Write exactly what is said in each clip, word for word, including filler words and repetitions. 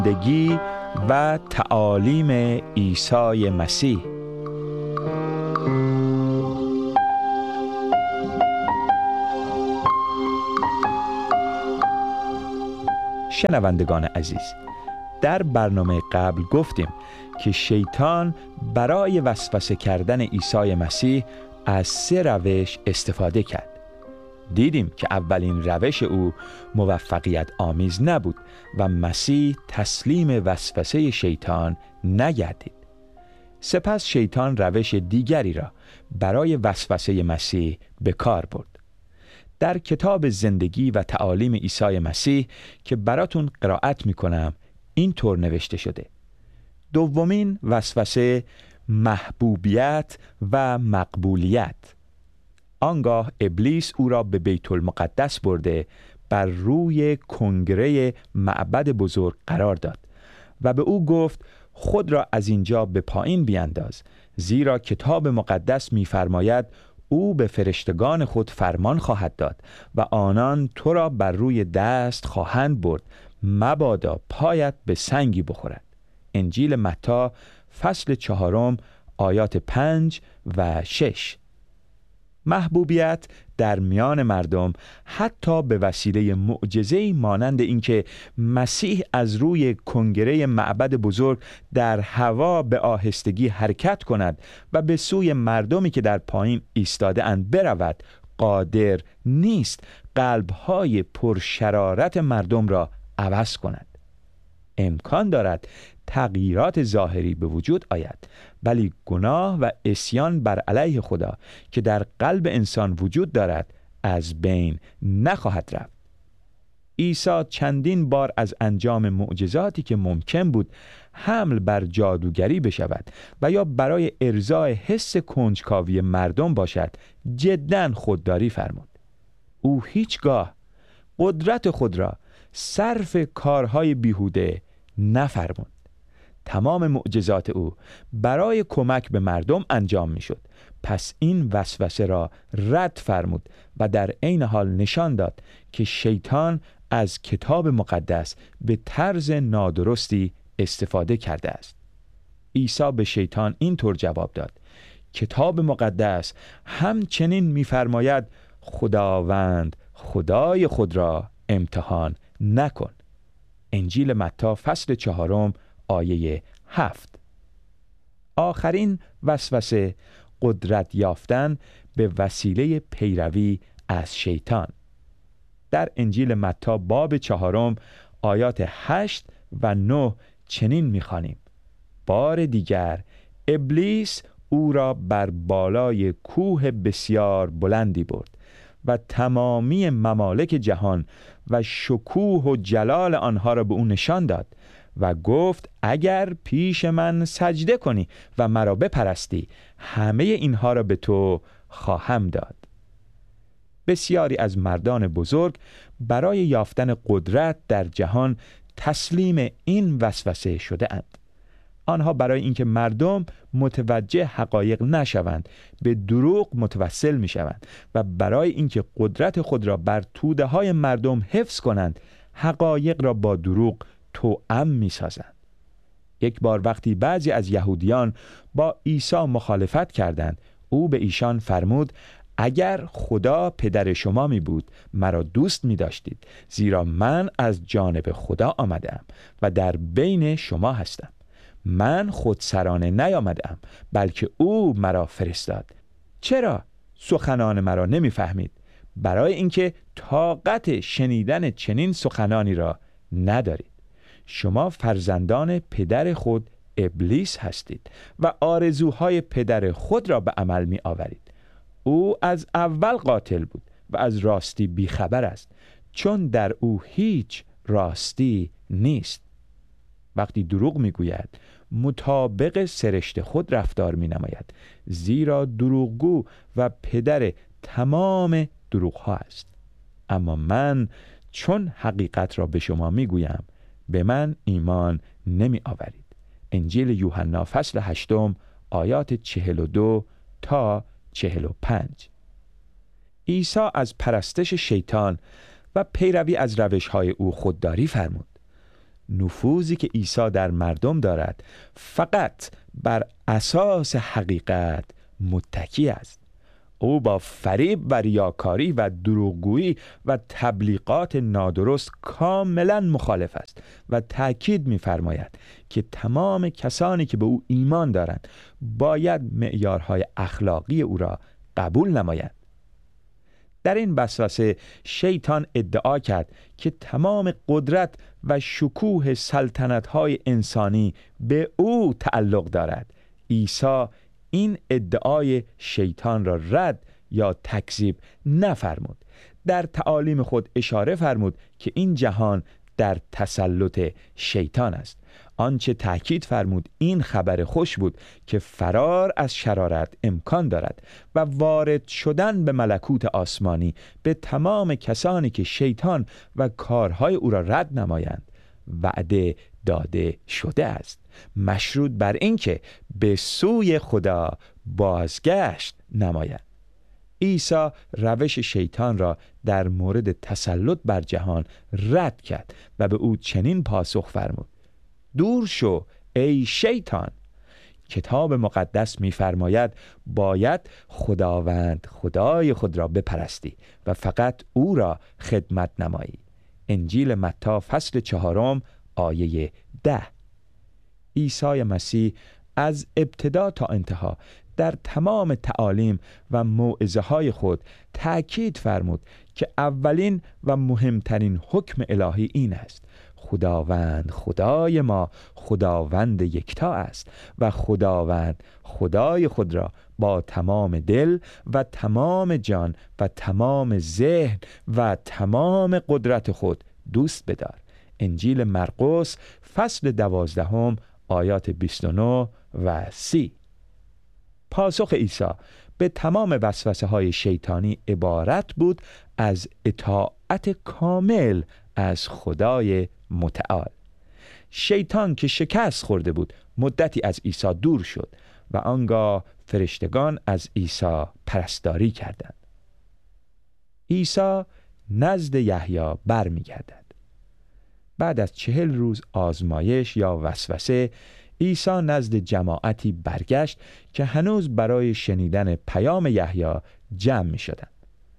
زندگی و تعالیم عیسی مسیح. شنوندگان عزیز، در برنامه قبل گفتیم که شیطان برای وسوسه کردن عیسی مسیح از سه روش استفاده کرد. دیدیم که اولین روش او موفقیت آمیز نبود و مسیح تسلیم وسوسه شیطان نگردید. سپس شیطان روش دیگری را برای وسوسه مسیح به کار برد. در کتاب زندگی و تعالیم عیسی مسیح که براتون قرائت میکنم این طور نوشته شده: دومین وسوسه محبوبیت و مقبولیت. آنگاه ابلیس او را به بیت المقدس برده بر روی کنگره معبد بزرگ قرار داد و به او گفت خود را از اینجا به پایین بیانداز، زیرا کتاب مقدس می‌فرماید او به فرشتگان خود فرمان خواهد داد و آنان تو را بر روی دست خواهند برد، مبادا پایت به سنگی بخورد. انجیل متی فصل چهارم آیات پنج و شش. محبوبیت در میان مردم حتی به وسیله معجزه‌ای مانند اینکه مسیح از روی کنگره معبد بزرگ در هوا به آهستگی حرکت کند و به سوی مردمی که در پایین ایستاده اند برود قادر نیست قلب‌های پرشرارت مردم را عوض کند. امکان دارد تغییرات ظاهری به وجود آید، ولی گناه و عصیان بر علیه خدا که در قلب انسان وجود دارد از بین نخواهد رفت. عیسی چندین بار از انجام معجزاتی که ممکن بود حمل بر جادوگری بشود و یا برای ارضای حس کنجکاوی مردم باشد جداً خودداری فرمود. او هیچگاه قدرت خود را صرف کارهای بیهوده نفرمود. تمام معجزات او برای کمک به مردم انجام می شد. پس این وسوسه را رد فرمود و در عین حال نشان داد که شیطان از کتاب مقدس به طرز نادرستی استفاده کرده است. عیسی به شیطان اینطور جواب داد: کتاب مقدس همچنین می‌فرماید خداوند خدای خود را امتحان نکن. انجیل متی فصل چهارم آیه هفت. آخرین وسوسه قدرت یافتن به وسیله پیروی از شیطان. در انجیل متی باب چهارم آیات هشت و نه چنین می‌خوانیم: بار دیگر ابلیس او را بر بالای کوه بسیار بلندی برد و تمامی ممالک جهان و شکوه و جلال آنها را به او نشان داد و گفت اگر پیش من سجده کنی و مرا بپرستی همه اینها را به تو خواهم داد. بسیاری از مردان بزرگ برای یافتن قدرت در جهان تسلیم این وسوسه شده اند. آنها برای اینکه مردم متوجه حقایق نشوند به دروغ متوسل می شوند و برای اینکه قدرت خود را بر توده های مردم حفظ کنند حقایق را با دروغ توأم می سازند. یک بار وقتی بعضی از یهودیان با عیسی مخالفت کردند، او به ایشان فرمود اگر خدا پدر شما می بود مرا دوست می داشتید، زیرا من از جانب خدا آمدم و در بین شما هستم. من خودسرانه نیامدم بلکه او مرا فرستاد. چرا سخنان مرا نمی فهمید؟ برای اینکه طاقت شنیدن چنین سخنانی را ندارید. شما فرزندان پدر خود ابلیس هستید و آرزوهای پدر خود را به عمل می آورید. او از اول قاتل بود و از راستی بیخبر است، چون در او هیچ راستی نیست. وقتی دروغ میگوید مطابق سرشت خود رفتار می نماید، زیرا دروغگو و پدر تمام دروغ ها است. اما من چون حقیقت را به شما میگویم به من ایمان نمی آورید. انجیل یوحنا فصل هشتم آیات چهل و دو تا چهل و پنج. عیسی از پرستش شیطان و پیروی از روش‌های او خودداری فرمود. نفوذی که عیسی در مردم دارد فقط بر اساس حقیقت متکی است. او با فریب و ریاکاری و دروغگویی و تبلیغات نادرست کاملا مخالف است و تأکید می‌فرماید که تمام کسانی که به او ایمان دارند باید معیارهای اخلاقی او را قبول نمایند. در این وسوسه شیطان ادعا کرد که تمام قدرت و شکوه سلطنت‌های انسانی به او تعلق دارد. عیسی این ادعای شیطان را رد یا تکذیب نفرمود. در تعالیم خود اشاره فرمود که این جهان در تسلط شیطان است. آنچه تأکید فرمود این خبر خوش بود که فرار از شرارت امکان دارد و وارد شدن به ملکوت آسمانی به تمام کسانی که شیطان و کارهای او را رد نمایند وعده داده شده است، مشروط بر اینکه به سوی خدا بازگشت نمایند. عیسی روش شیطان را در مورد تسلط بر جهان رد کرد و به او چنین پاسخ فرمود: دور شو ای شیطان. کتاب مقدس می‌فرماید باید خداوند خدای خود را بپرستی و فقط او را خدمت نمایی. انجیل متی فصل چهارم آیه ده. عیسی مسیح از ابتدا تا انتها در تمام تعالیم و موعظه‌های خود تأکید فرمود که اولین و مهمترین حکم الهی این است: خداوند خدای ما خداوند یکتا است و خداوند خدای خود را با تمام دل و تمام جان و تمام ذهن و تمام قدرت خود دوست بدار. انجیل مرقس فصل دوازدهم آیات بیست و نه و سی. پاسخ عیسی به تمام وسوسه های شیطانی عبارت بود از اطاعت کامل از خدای متعال. شیطان که شکست خورده بود مدتی از عیسی دور شد و آنگاه فرشتگان از عیسی پرستاری کردند. عیسی نزد یحیی برمیگردد. بعد از چهل روز آزمایش یا وسوسه، عیسی نزد جماعتی برگشت که هنوز برای شنیدن پیام یحیی جمع می شدند.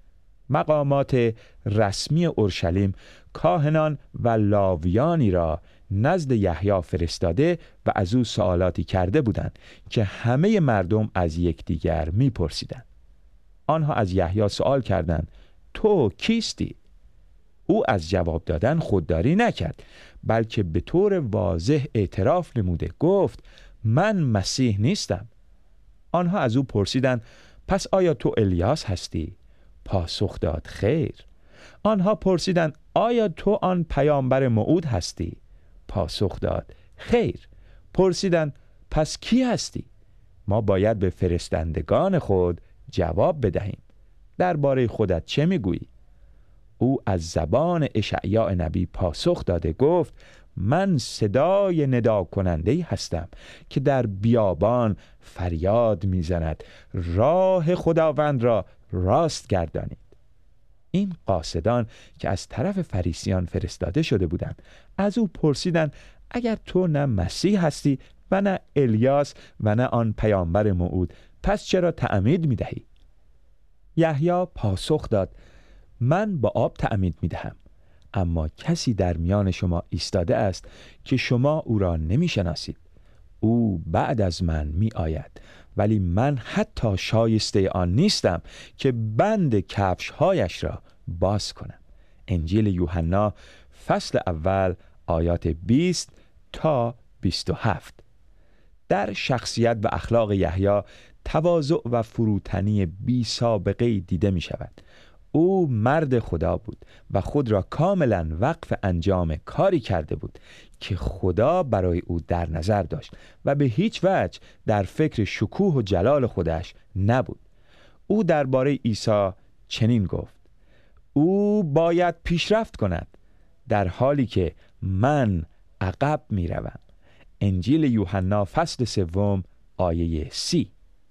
مقامات رسمی اورشلیم کاهنان و لاویانی را نزد یحیی فرستاده و از او سوالاتی کرده بودند که همه مردم از یکدیگر می‌پرسیدند. آنها از یحیی سوال کردند: تو کیستی؟ او از جواب دادن خودداری نکرد، بلکه به طور واضح اعتراف نموده گفت: من مسیح نیستم. آنها از او پرسیدند: پس آیا تو الیاس هستی؟ پاسخ داد: خیر. آنها پرسیدند: آیا تو آن پیامبر موعود هستی؟ پاسخ داد: خیر. پرسیدند: پس کی هستی؟ ما باید به فرستندگان خود جواب بدهیم. درباره خودت چه میگویی؟ او از زبان اشعیا نبی پاسخ داده گفت: من صدای ندا کننده هستم که در بیابان فریاد میزند راه خداوند را راست گردانید. این قاصدان که از طرف فریسیان فرستاده شده بودند از او پرسیدند: اگر تو نه مسیح هستی و نه الیاس و نه آن پیامبر موعود، پس چرا تعمید میدهی؟ یحیی پاسخ داد: من با آب تعمید میدهم، اما کسی در میان شما ایستاده است که شما او را نمیشناسید. او بعد از من می آید، ولی من حتی شایسته آن نیستم که بند کفشهایش را باز کنم. انجیل یوحنا فصل اول آیات بیست تا بیست و هفت. در شخصیت و اخلاق یحیی تواضع و فروتنی بی سابقه دیده می شود. او مرد خدا بود و خود را کاملا وقف انجام کاری کرده بود که خدا برای او در نظر داشت و به هیچ وجه در فکر شکوه و جلال خودش نبود. او درباره عیسی چنین گفت: او باید پیشرفت کند در حالی که من عقب می روم. انجیل یوحنا فصل سوم آیه سی.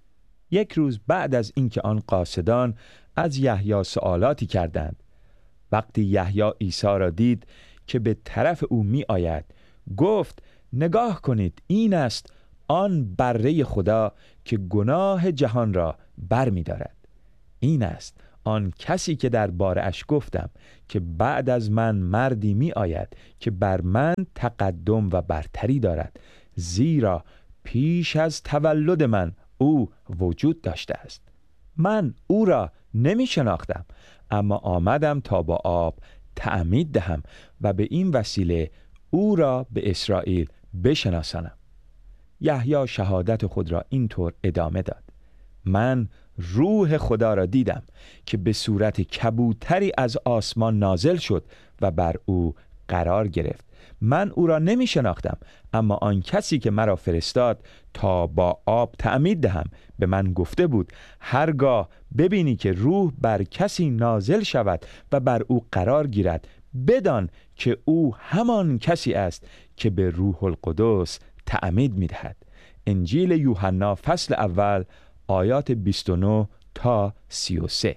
یک روز بعد از اینکه آن قاصدان از یحیی سوالاتی کردند، وقتی یحیی عیسی را دید که به طرف او می آید، گفت نگاه کنید، این است آن بره خدا که گناه جهان را بر می دارد. این است آن کسی که در بارش گفتم که بعد از من مردی می آید که بر من تقدم و برتری دارد، زیرا پیش از تولد من او وجود داشته است. من او را نمی شناختم، اما آمدم تا با آب تعمید دهم و به این وسیله او را به اسرائیل بشناسانم. یحیی شهادت خود را اینطور ادامه داد: من روح خدا را دیدم که به صورت کبوتری از آسمان نازل شد و بر او قرار گرفت. من او را نمی شناختم، اما آن کسی که مرا فرستاد تا با آب تعمید دهم به من گفته بود: هرگاه ببینی که روح بر کسی نازل شود و بر او قرار گیرد، بدان که او همان کسی است که به روح القدس تعمید می دهد. انجیل یوحنا فصل اول آیات بیست و نه تا سی و سه.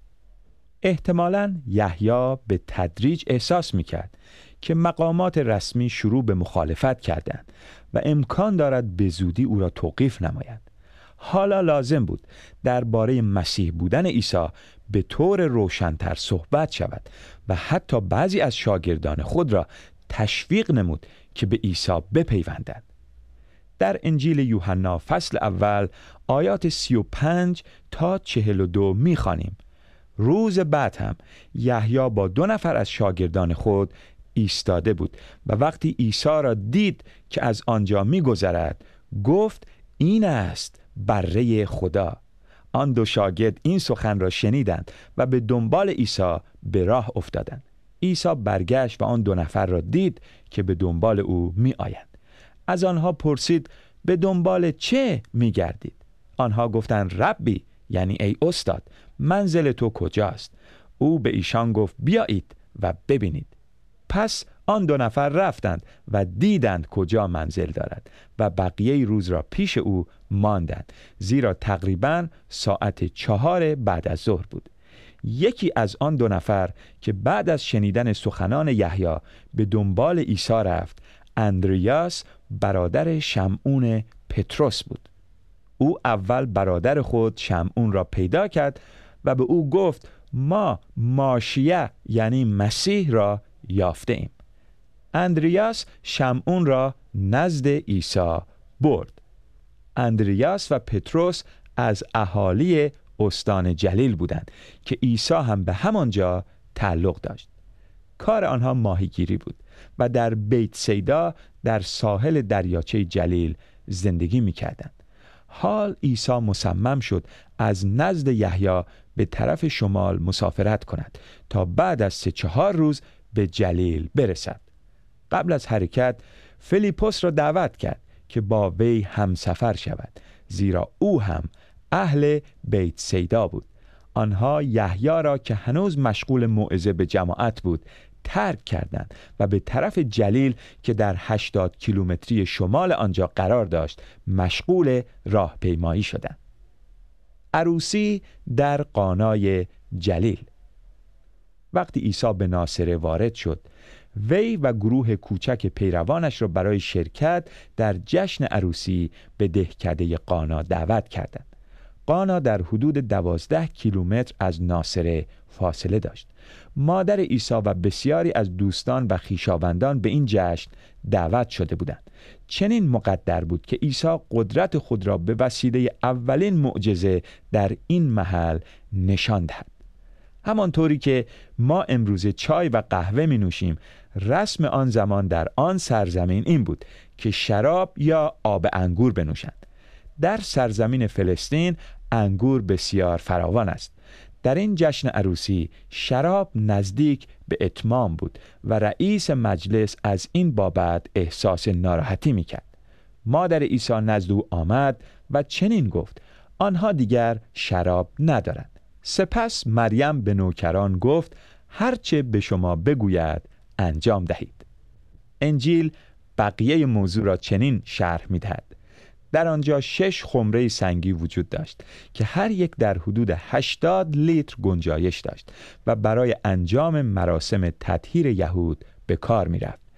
احتمالاً یحیی به تدریج احساس می کرد که مقامات رسمی شروع به مخالفت کردند و امکان دارد به زودی او را توقیف نمایند. حالا لازم بود درباره مسیح بودن عیسی به طور روشن‌تر صحبت شود و حتی بعضی از شاگردان خود را تشویق نمود که به عیسی بپیوندند. در انجیل یوحنا فصل اول آیات سی و پنج تا چهل و دو می‌خوانیم: روز بعد هم یحیی با دو نفر از شاگردان خود ایستاده بود و وقتی عیسی را دید که از آنجا می‌گذرد، گفت این است بره خدا. آن دو شاگرد این سخن را شنیدند و به دنبال عیسی به راه افتادند. عیسی برگشت و آن دو نفر را دید که به دنبال او می‌آیند. از آنها پرسید: به دنبال چه می‌گردید؟ آنها گفتند: ربی، یعنی ای استاد، منزل تو کجاست؟ او به ایشان گفت: بیایید و ببینید. پس آن دو نفر رفتند و دیدند کجا منزل دارد و بقیه روز را پیش او ماندند، زیرا تقریباً ساعت چهار بعد از ظهر بود. یکی از آن دو نفر که بعد از شنیدن سخنان یحیی به دنبال عیسی رفت، اندریاس برادر شمعون پتروس بود. او اول برادر خود شمعون را پیدا کرد و به او گفت: ما ماشیه، یعنی مسیح را یافته ایم. اندریاس شمعون را نزد عیسی برد. اندریاس و پتروس از اهالی استان جلیل بودند که عیسی هم به همانجا تعلق داشت. کار آنها ماهیگیری بود و در بیت سیدا در ساحل دریاچه جلیل زندگی می‌کردند. حال عیسی مصمم شد از نزد یحیی به طرف شمال مسافرت کند تا بعد از سه چهار روز به جلیل برسد. قبل از حرکت فیلیپوس را دعوت کرد که با وی همسفر شود، زیرا او هم اهل بیت سیدا بود. آنها یحیی را که هنوز مشغول موعظه به جماعت بود ترک کردند و به طرف جلیل که در هشتاد کیلومتری شمال آنجا قرار داشت مشغول راهپیمایی شدند. عروسی در قانای جلیل. وقتی عیسی به ناصره وارد شد، وی و گروه کوچک پیروانش را برای شرکت در جشن عروسی به دهکده قانا دعوت کردند. قانا در حدود دوازده کیلومتر از ناصره فاصله داشت. مادر عیسی و بسیاری از دوستان و خویشاوندان به این جشن دعوت شده بودند. چنین مقدر بود که عیسی قدرت خود را به وسیله اولین معجزه در این محل نشان دهد. همانطوری که ما امروز چای و قهوه می نوشیم، رسم آن زمان در آن سرزمین این بود که شراب یا آب انگور بنوشند. در سرزمین فلسطین انگور بسیار فراوان است. در این جشن عروسی شراب نزدیک به اتمام بود و رئیس مجلس از این بابت احساس ناراحتی میکرد. مادر عیسی نزد او آمد و چنین گفت: آنها دیگر شراب ندارند. سپس مریم به نوکران گفت: هرچه به شما بگوید انجام دهید. انجیل بقیه موضوع را چنین شرح می‌دهد: در آنجا شش خمره سنگی وجود داشت که هر یک در حدود هشتاد لیتر گنجایش داشت و برای انجام مراسم تطهیر یهود به کار می رفت.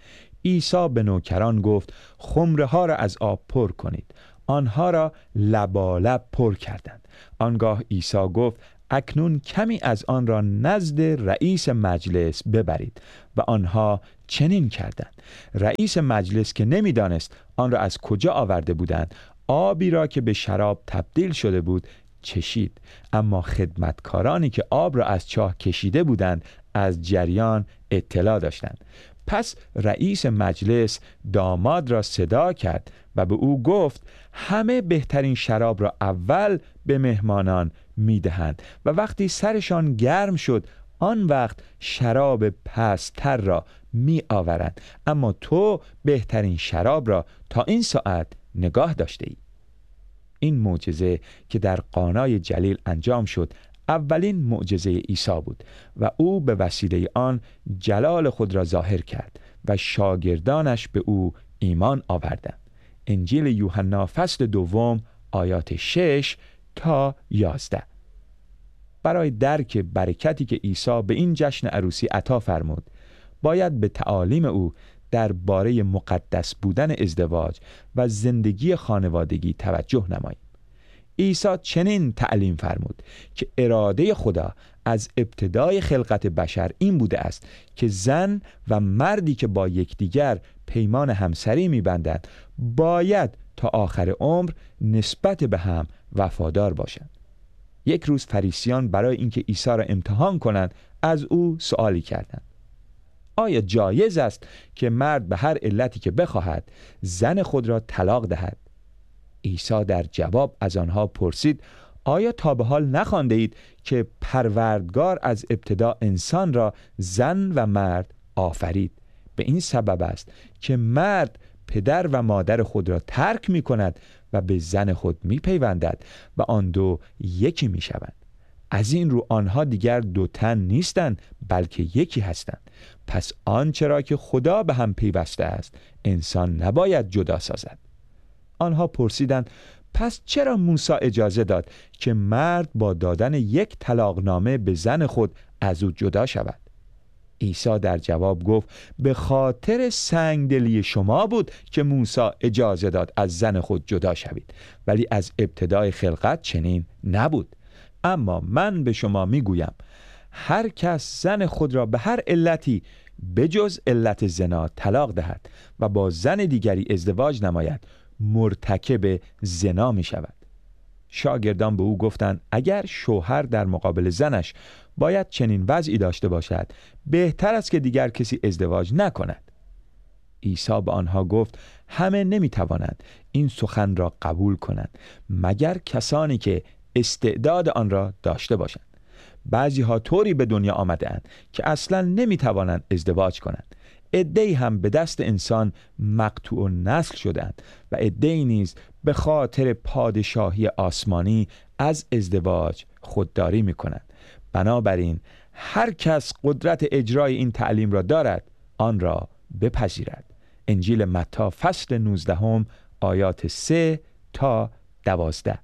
عیسی به نوکران گفت خمره ها را از آب پر کنید. آنها را لبالب پر کردند. آنگاه عیسی گفت اکنون کمی از آن را نزد رئیس مجلس ببرید و آنها چنین کردند. رئیس مجلس که نمیدانست آن را از کجا آورده بودند، آبی را که به شراب تبدیل شده بود چشید، اما خدمتکارانی که آب را از چاه کشیده بودند از جریان اطلاع داشتند. پس رئیس مجلس داماد را صدا کرد و به او گفت همه بهترین شراب را اول به مهمانان میدهند و وقتی سرشان گرم شد آن وقت شراب پست‌تر را می آورند، اما تو بهترین شراب را تا این ساعت نگاه داشته ای. این معجزه که در قانای جلیل انجام شد اولین معجزه عیسی بود و او به وسیله آن جلال خود را ظاهر کرد و شاگردانش به او ایمان آوردند. انجیل یوحنا فصل دوم آیات شش تا یازده. برای درک برکتی که عیسی به این جشن عروسی عطا فرمود باید به تعالیم او درباره مقدس بودن ازدواج و زندگی خانوادگی توجه نماییم. عیسی چنین تعلیم فرمود که اراده خدا از ابتدای خلقت بشر این بوده است که زن و مردی که با یکدیگر پیمان همسری می‌بندند باید تا آخر عمر نسبت به هم وفادار باشند. یک روز فریسیان برای اینکه عیسی را امتحان کنند از او سوالی کردند: آیا جایز است که مرد به هر علتی که بخواهد زن خود را طلاق دهد؟ عیسی در جواب از آنها پرسید: آیا تا به حال نخوانده اید که پروردگار از ابتدا انسان را زن و مرد آفرید؟ به این سبب است که مرد پدر و مادر خود را ترک می کند و به زن خود می پیوندد و آن دو یکی می شوند. از این رو آنها دیگر دو تن نیستند بلکه یکی هستند. پس آنچه را که خدا به هم پیوسته است انسان نباید جدا سازد. آنها پرسیدند: پس چرا موسی اجازه داد که مرد با دادن یک طلاقنامه به زن خود از او جدا شود؟ عیسی در جواب گفت: به خاطر سنگدلی شما بود که موسی اجازه داد از زن خود جدا شوید، ولی از ابتدای خلقت چنین نبود. اما من به شما میگویم هر کس زن خود را به هر علتی بجز علت زنا طلاق دهد و با زن دیگری ازدواج نماید مرتکب زنا می شود. شاگردان به او گفتند: اگر شوهر در مقابل زنش باید چنین وضعی داشته باشد بهتر است که دیگر کسی ازدواج نکند. عیسی به آنها گفت: همه نمی توانند این سخن را قبول کنند مگر کسانی که استعداد آن را داشته باشند. بعضی ها طوری به دنیا آمده اند که اصلا نمی توانند ازدواج کنند. عده‌ای هم به دست انسان مقطوع نسل شدند و عده‌ای نیز به خاطر پادشاهی آسمانی از ازدواج خودداری می کنند. بنابراین هر کس قدرت اجرای این تعلیم را دارد آن را بپذیرد. انجیل متی فصل نوزدهم آیات سه تا دوازده.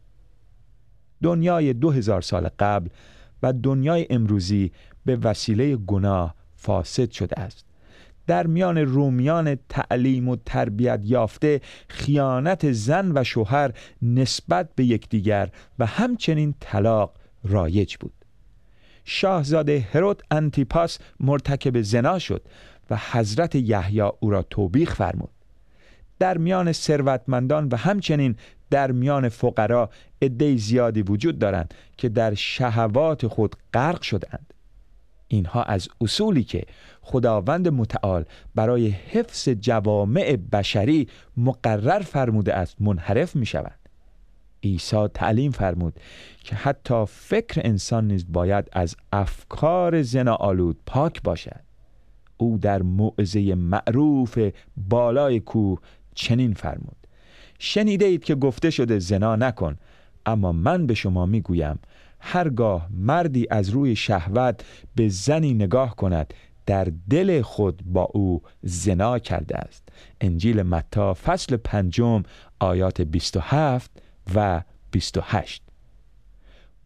دنیای دو هزار سال قبل و دنیای امروزی به وسیله گناه فاسد شده است. در میان رومیان تعلیم و تربیت یافته خیانت زن و شوهر نسبت به یکدیگر و همچنین طلاق رایج بود. شاهزاده هرود انتیپاس مرتکب زنا شد و حضرت یحیی او را توبیخ فرمود. در میان ثروتمندان و همچنین در میان فقرا عده زیادی وجود دارند که در شهوات خود غرق شدند. اینها از اصولی که خداوند متعال برای حفظ جوامع بشری مقرر فرموده است منحرف می شوند. عیسی تعلیم فرمود که حتی فکر انسان نیز باید از افکار زناآلود پاک باشد. او در موعظه معروف بالای کوه چنین فرمود: شنیده اید که گفته شده زنا نکن، اما من به شما می گویم هرگاه مردی از روی شهوت به زنی نگاه کند در دل خود با او زنا کرده است. انجیل متی فصل پنجم آیات بیست و هفت و بیست و هشت.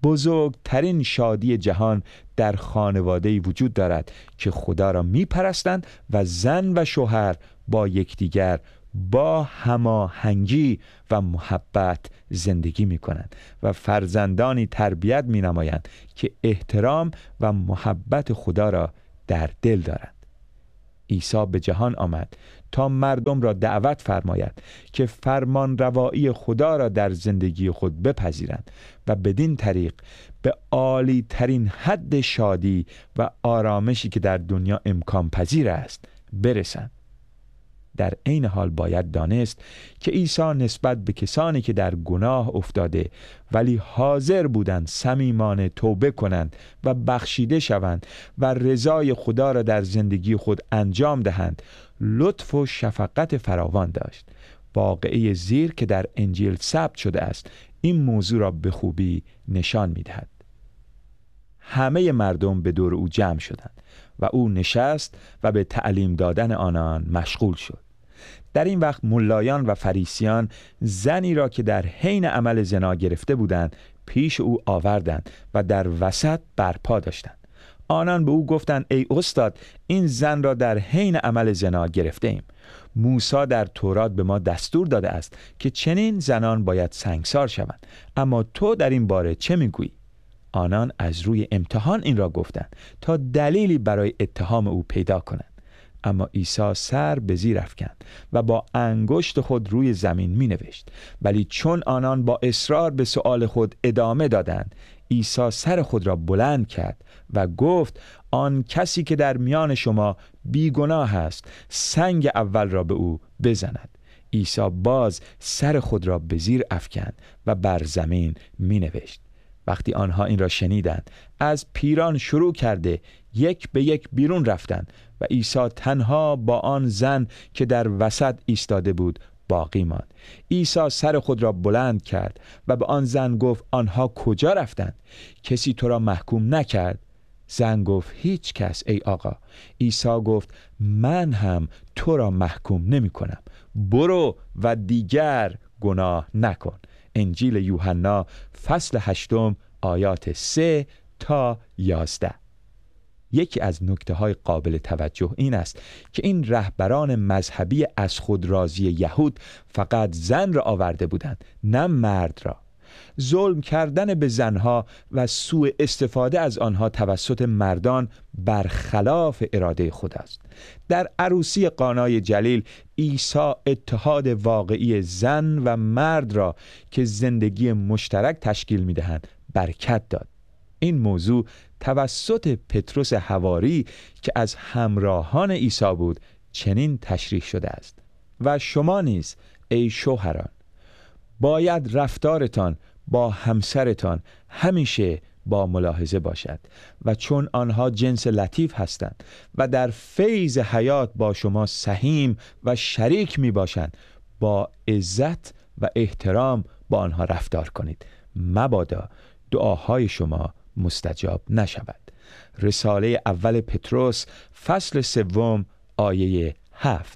بزرگترین شادی جهان در خانواده‌ای وجود دارد که خدا را می‌پرستند و زن و شوهر با یکدیگر با هماهنگی و محبت زندگی می‌کنند و فرزندانی تربیت می‌نمایند که احترام و محبت خدا را در دل دارند. عیسی به جهان آمد تا مردم را دعوت فرماید که فرمان روایی خدا را در زندگی خود بپذیرند و بدین طریق به عالی ترین حد شادی و آرامشی که در دنیا امکان پذیر است برسند. در عین حال باید دانست که عیسی نسبت به کسانی که در گناه افتاده ولی حاضر بودند صمیمانه توبه کنند و بخشیده شوند و رضای خدا را در زندگی خود انجام دهند لطف و شفقت فراوان داشت. واقعه زیر که در انجیل ثبت شده است این موضوع را به خوبی نشان می‌دهد. همه مردم به دور او جمع شدند و او نشست و به تعلیم دادن آنان مشغول شد. در این وقت ملایان و فریسیان زنی را که در حین عمل زنا گرفته بودند پیش او آوردند و در وسط برپا داشتند. آنان به او گفتند ای استاد، این زن را در حین عمل زنا گرفته ایم. موسی در تورات به ما دستور داده است که چنین زنان باید سنگسار شوند، اما تو در این باره چه میگویی؟ آنان از روی امتحان این را گفتند تا دلیلی برای اتهام او پیدا کنند. اما عیسی سر به زیر افکند و با انگشت خود روی زمین می نوشت. ولی چون آنان با اصرار به سؤال خود ادامه دادند، عیسی سر خود را بلند کرد و گفت آن کسی که در میان شما بیگناه است سنگ اول را به او بزند. عیسی باز سر خود را به زیر افکند و بر زمین می نوشت. وقتی آنها این را شنیدند از پیران شروع کرده یک به یک بیرون رفتند و عیسی تنها با آن زن که در وسط ایستاده بود باقی ماند. عیسی سر خود را بلند کرد و به آن زن گفت آنها کجا رفتند؟ کسی تو را محکوم نکرد؟ زن گفت هیچ کس ای آقا. عیسی گفت من هم تو را محکوم نمی کنم. برو و دیگر گناه نکن. انجیل یوحنا فصل هشتم آیات سه تا یازده. یکی از نکته‌های قابل توجه این است که این رهبران مذهبی از خود راضی یهود فقط زن را آورده بودند، نه مرد را. ظلم کردن به زنها و سوء استفاده از آنها توسط مردان برخلاف اراده خود است. در عروسی قانای جلیل عیسی اتحاد واقعی زن و مرد را که زندگی مشترک تشکیل می‌دهند برکت داد. این موضوع توسط پتروس حواری که از همراهان عیسی بود چنین تشریح شده است. و شما نیز ای شوهران باید رفتارتان با همسرتان همیشه با ملاحظه باشد و چون آنها جنس لطیف هستند و در فیض حیات با شما سهیم و شریک می باشند با عزت و احترام با آنها رفتار کنید، مبادا دعاهای شما مستجاب نشود. رساله اول پتروس فصل سوم آیه هفت.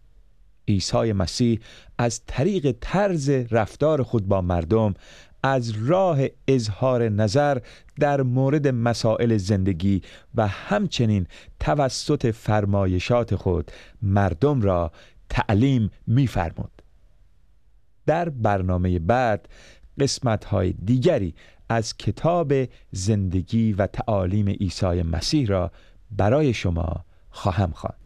عیسی مسیح از طریق طرز رفتار خود با مردم از راه اظهار نظر در مورد مسائل زندگی و همچنین توسط فرمایشات خود مردم را تعلیم می‌فرمود. در برنامه بعد قسمت‌های دیگری از کتاب زندگی و تعالیم عیسی مسیح را برای شما خواهم خواند.